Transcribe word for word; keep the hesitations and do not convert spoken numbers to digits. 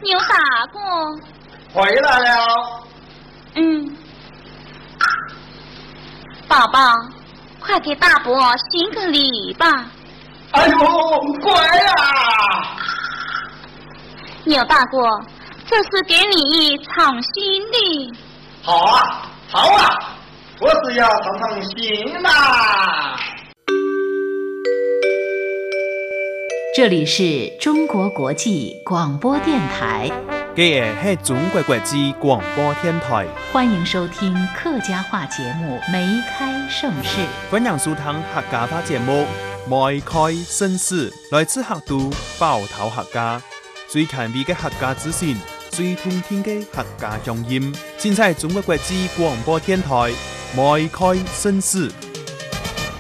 牛大哥回来了。 嗯，宝宝，快给大伯行个礼吧。 哎呦，乖啊！ 牛大哥，这是给你尝新的。 好啊，好啊，我是要尝尝新嘛。 这里是中国国际广播电台。 这个是中国国际广播电台， 欢迎收听客家话节目《梅开盛世》。 欢迎收听客家话节目《梅开盛世》，来自客都包头客家，最权威嘅客家资讯，最通天嘅客家乡音，尽在中国国际廣播電台《梅開盛世》。